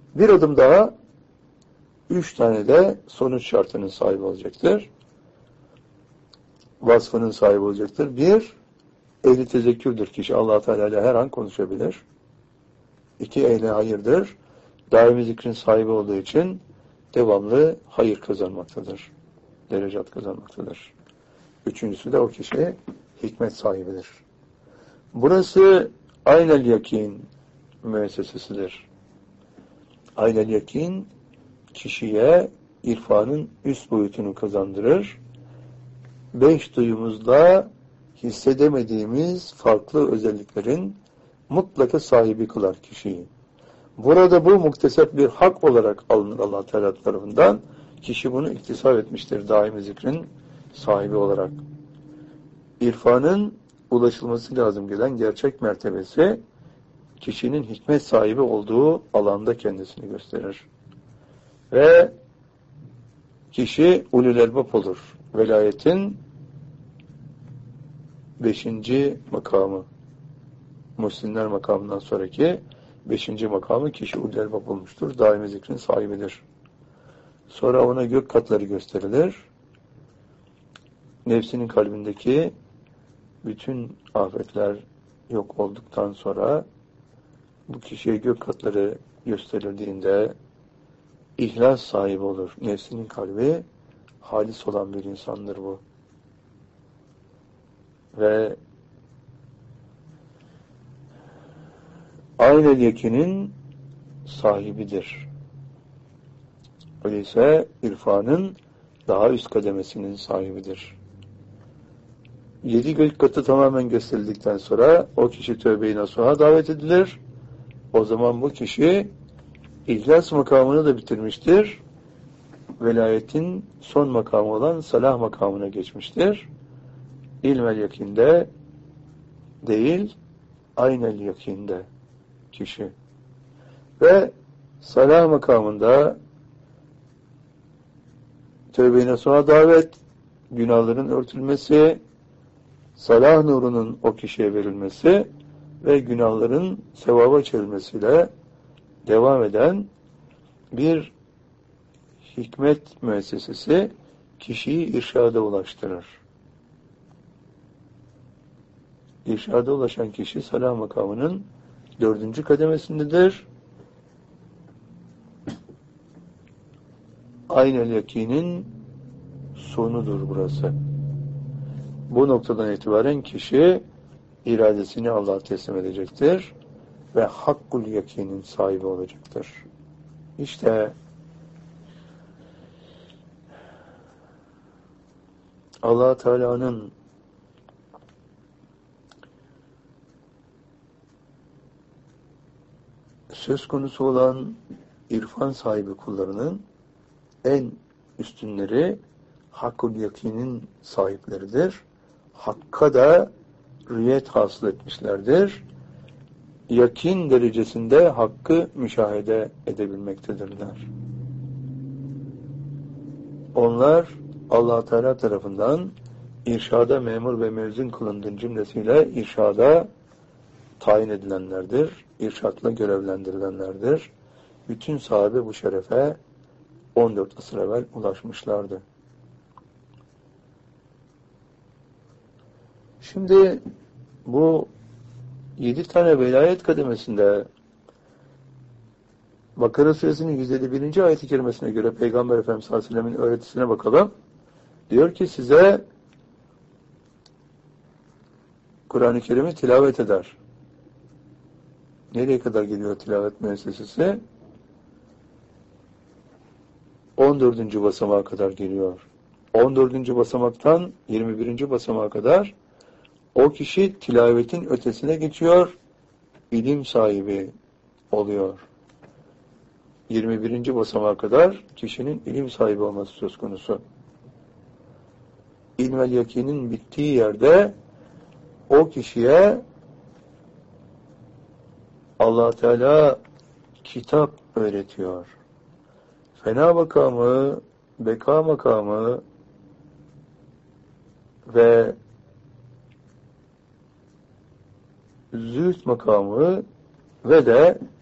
Bir adım daha, 3 tane de sonuç şartının sahibi olacaktır. Vasfının sahibi olacaktır. Bir, ehli tezekkürdür kişi. Allah Teala ile her an konuşabilir. 2, ehli hayırdır. Daimi zikrin sahibi olduğu için devamlı hayır kazanmaktadır. Derecat kazanmaktadır. Üçüncüsü de o kişi hikmet sahibidir. Burası aynel yakin müessesesidir. Aynel yakin kişiye irfanın üst boyutunu kazandırır. 5 duyumuzda hissedemediğimiz farklı özelliklerin mutlaka sahibi kılar kişiyi. Burada bu muktesep bir hak olarak alınır Allah Teala tarafından. Kişi bunu iktisap etmiştir daimi zikrin sahibi olarak. İrfanın ulaşılması lazım gelen gerçek mertebesi, kişinin hikmet sahibi olduğu alanda kendisini gösterir. Ve kişi ulul elbab olur. Velayetin 5. makamı. Muhsinler makamından sonraki 5. makamı kişi ulul elbab olmuştur. Daimi zikrin sahibidir. Sonra ona gök katları gösterilir. Nefsinin kalbindeki bütün afetler yok olduktan sonra bu kişiye gök katları gösterildiğinde ihlas sahibi olur. Nefsinin kalbi halis olan bir insandır bu. Ve aynel yakinin sahibidir. Öyleyse irfanın daha üst kademesinin sahibidir. 7 gök katı tamamen gösterildikten sonra o kişi tövbe-i nasuha davet edilir. O zaman bu kişi İhlas makamını da bitirmiştir. Velayetin son makamı olan salah makamına geçmiştir. İlmel yakinde değil, aynel yakinde kişi. Ve salah makamında tövbe-i nasuha davet, günahların örtülmesi, salah nurunun o kişiye verilmesi ve günahların sevaba çevrilmesiyle devam eden bir hikmet müessesesi kişiyi irşada ulaştırır. İrşada ulaşan kişi salah makamının 4. kademesindedir. Aynel yakinin sonudur burası. Bu noktadan itibaren kişi iradesini Allah'a teslim edecektir ve hakkul yakinin sahibi olacaktır. İşte Allah Teala'nın söz konusu olan irfan sahibi kullarının en üstünleri hakkul yakinin sahipleridir. Hakka da rüyet hasıl etmişlerdir. Yakin derecesinde hakkı müşahede edebilmektedirler. Onlar Allah Teala tarafından irşada memur ve mezun kılındığın cümlesiyle irşada tayin edilenlerdir. İrşatla görevlendirilenlerdir. Bütün sahabe bu şerefe 14 asır evvel ulaşmışlardı. Şimdi bu 7 tane velayet kademesinde Bakara Suresinin 151. ayet-i kerimesine göre Peygamber Efendimiz sallallahu aleyhi ve sellem'in öğretisine bakalım. Diyor ki size Kur'an-ı Kerim'i tilavet eder. Nereye kadar geliyor tilavet müessesesi? 14. basamağa kadar geliyor. 14. basamaktan 21. basamağa kadar o kişi tilavetin ötesine geçiyor, ilim sahibi oluyor. 21. basamağa kadar kişinin ilim sahibi olması söz konusu. İlmel yakinin bittiği yerde o kişiye Allah Teala kitap öğretiyor. Fena makamı, beka makamı ve zühd makamı ve de